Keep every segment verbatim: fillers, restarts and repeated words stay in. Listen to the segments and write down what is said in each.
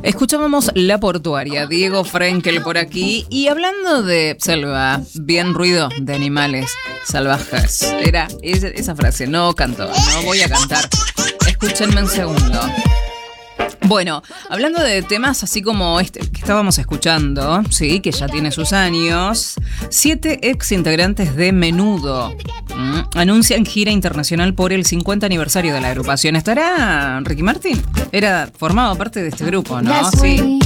Escuchábamos La Portuaria, Diego Frenkel por aquí. Y hablando de selva, bien ruido de animales salvajes. Era esa, esa frase, no canto, no voy a cantar. Escúchenme un segundo. Bueno, hablando de temas así como este que estábamos escuchando, sí, que ya tiene sus años, siete ex integrantes de Menudo ¿m? anuncian gira internacional por el cincuenta aniversario de la agrupación. ¿Estará Ricky Martin? Era formado parte de este grupo, ¿no? Sí.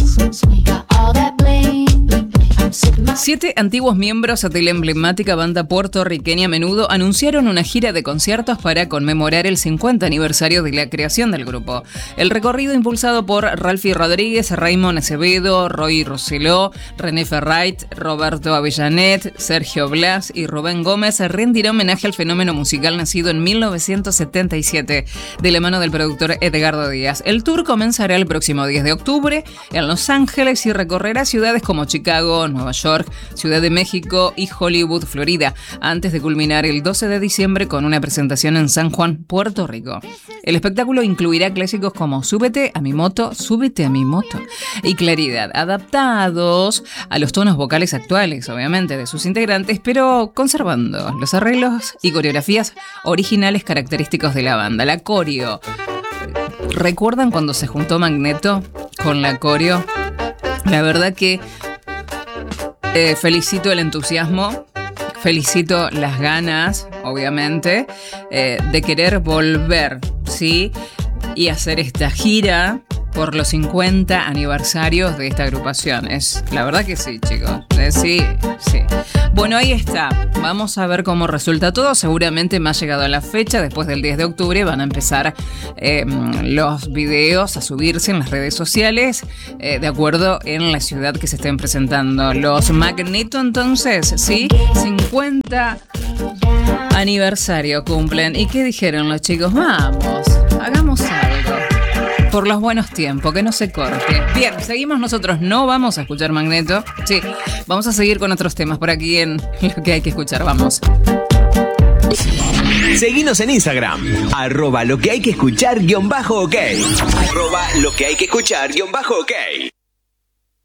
Siete antiguos miembros de la emblemática banda puertorriqueña Menudo anunciaron una gira de conciertos para conmemorar el cincuenta aniversario de la creación del grupo. El recorrido, impulsado por Ralphie Rodríguez, Raymond Acevedo, Roy Rosselló, René Ferrait, Roberto Avellanet, Sergio Blas y Rubén Gómez, rendirá homenaje al fenómeno musical nacido en mil novecientos setenta y siete de la mano del productor Edgardo Díaz. El tour comenzará el próximo diez de octubre en Los Ángeles y recorrerá ciudades como Chicago, Nueva York, Ciudad de México y Hollywood, Florida, antes de culminar el doce de diciembre con una presentación en San Juan, Puerto Rico. El espectáculo incluirá clásicos como Súbete a mi moto, Súbete a mi moto y Claridad, adaptados a los tonos vocales actuales, obviamente, de sus integrantes, pero conservando los arreglos y coreografías originales característicos de la banda. La coreo. ¿Recuerdan cuando se juntó Magneto con la coreo? La verdad que Eh, felicito el entusiasmo, felicito las ganas, obviamente, eh, de querer volver, ¿sí? Y hacer esta gira por los cincuenta aniversarios de esta agrupación. Es, la verdad que sí, chicos. Eh, sí, sí. Bueno, ahí está. Vamos a ver cómo resulta todo. Seguramente más llegado a la fecha, después del diez de octubre, van a empezar eh, los videos a subirse en las redes sociales, eh, de acuerdo en la ciudad que se estén presentando. Los Magneto, entonces, ¿sí? cincuenta aniversario cumplen. ¿Y qué dijeron los chicos? Vamos, hagamos algo. Por los buenos tiempos, que no se corte. Bien, seguimos nosotros, no vamos a escuchar Magneto. Sí, vamos a seguir con otros temas por aquí en Lo que hay que escuchar, vamos. Seguinos en Instagram, arroba lo que hay que escuchar guión bajo ok. Arroba lo que hay que escuchar guión bajo ok.